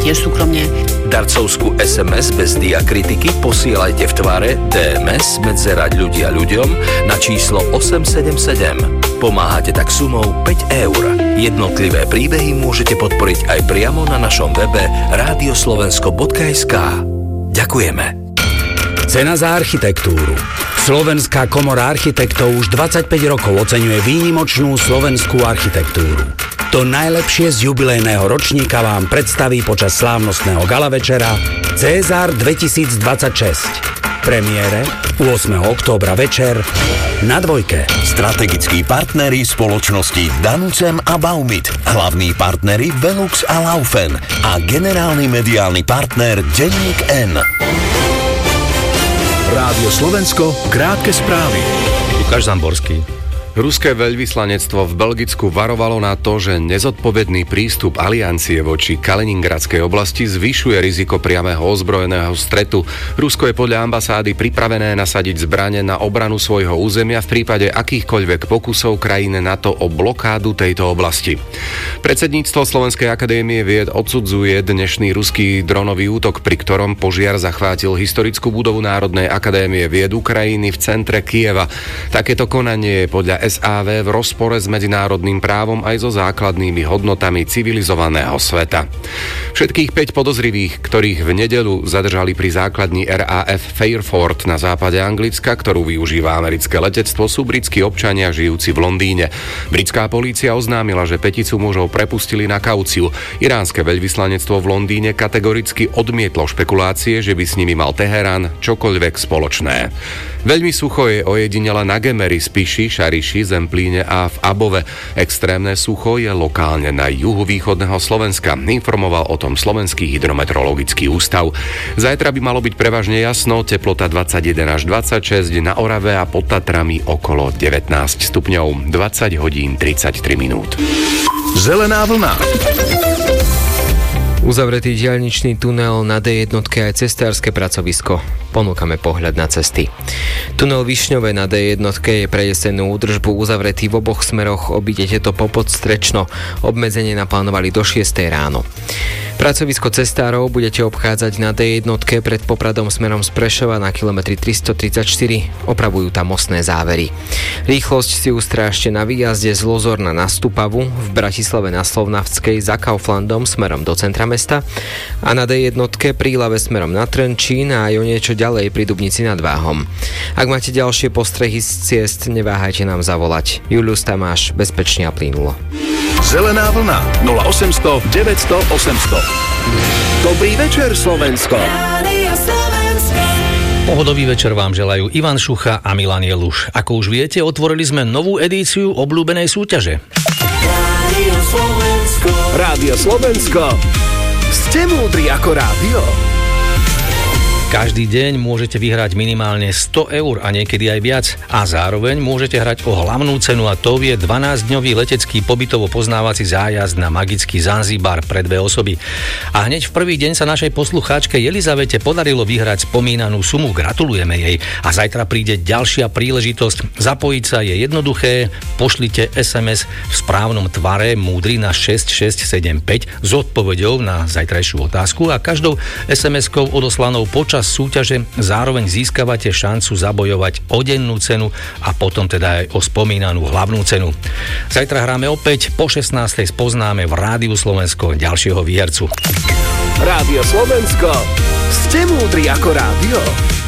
tiež súkromne. Darcovskú SMS bez diakritiky posielajte v tvare DMS medzera ľudia ľuďom na číslo 877. Pomáhate tak sumou 5 eur. Jednotlivé príbehy môžete podporiť aj priamo na našom webe radioslovensko.sk. Ďakujeme. Cena za architektúru. Slovenská komora architektov už 25 rokov oceňuje výnimočnú slovenskú architektúru. To najlepšie z jubilejného ročníka vám predstaví počas slávnostného gala večera César 2026. Premiére 8. októbra večer na Dvojke. Strategickí partneri spoločnosti Danucem a Baumit, hlavní partneri Velux a Laufen a generálny mediálny partner Denník N. Rádio Slovensko, krátke správy. Lukáš Zamborský. Ruské veľvyslanectvo v Belgicku varovalo na to, že nezodpovedný prístup aliancie voči Kaliningradskej oblasti zvyšuje riziko priamého ozbrojeného stretu. Rusko je podľa ambasády pripravené nasadiť zbrane na obranu svojho územia v prípade akýchkoľvek pokusov krajín NATO o blokádu tejto oblasti. Predsedníctvo Slovenskej akadémie vied odsudzuje dnešný ruský dronový útok, pri ktorom požiar zachvátil historickú budovu Národnej akadémie vied Ukrajiny v centre Kyjeva. Takéto konanie je podľa SAV v rozpore s medzinárodným právom aj so základnými hodnotami civilizovaného sveta. Všetkých 5 podozrivých, ktorých v nedeľu zadržali pri základni RAF Fairford na západe Anglicka, ktorú využíva americké letectvo, sú britskí občania žijúci v Londýne. Britská polícia oznámila, že 5 mužov prepustili na kauciu. Iránske veľvyslanectvo v Londýne kategoricky odmietlo špekulácie, že by s nimi mal Teherán čokoľvek spoločné. Veľmi sucho je ojedinele na Gemeri, Spiši, Šariši, Zemplíne a v Above. Extrémne sucho je lokálne na juhu východného Slovenska. Informoval o tom Slovenský hydrometeorologický ústav. Zajtra by malo byť prevažne jasno, teplota 21 až 26, na Orave a pod Tatrami okolo 19 stupňov, 20 hodín 33 minút. Zelená vlna. Uzavretý diaľničný tunel na D1 aj cestárske pracovisko. Ponúkame pohľad na cesty. Tunel Višňové na D1 je pre jesennú údržbu uzavretý v oboch smeroch. Obídete to popodstrečno. Obmedzenie naplánovali do 6 ráno. Pracovisko cestárov budete obchádzať na D1 pred Popradom smerom z Prešova na kilometri 334. Opravujú tam mostné závery. Rýchlosť si ustrážte na výjazde z Lozorna na Stupavu, v Bratislave na Slovnavskej za Kauflandom smerom do centra mesta a na D1 prílave smerom na Trenčín a aj o niečo ďalej pri Dubnici nad Váhom. Ak máte ďalšie postrehy z ciest, neváhajte nám zavolať. Julius Tamáš, bezpečne a plynulo. Zelená vlna 0800 900 800. Dobrý večer, Slovensko. Pohodový večer vám želajú Ivan Šucha a Milan Jeluš. Ako už viete, otvorili sme novú edíciu obľúbenej súťaže. Rádio Slovensko. Ste múdri ako rádio. Každý deň môžete vyhrať minimálne 100 eur a niekedy aj viac. A zároveň môžete hrať o hlavnú cenu a to je 12-dňový letecký pobytovo-poznávací zájazd na magický Zanzibar pre 2 osoby. A hneď v prvý deň sa našej poslucháčke Elizavete podarilo vyhrať spomínanú sumu. Gratulujeme jej. A zajtra príde ďalšia príležitosť. Zapojiť sa je jednoduché. Pošlite SMS v správnom tvare múdry na 6675 s odpoveďou na zajtrajšiu otázku a každou SMS-kou odoslanou počas súťaže zároveň získavate šancu zabojovať o dennú cenu a potom teda aj o spomínanú hlavnú cenu. Zajtra hráme opäť, po 16. spoznáme v Rádiu Slovensko ďalšieho výhercu. Rádio Slovensko. Ste múdri ako rádio.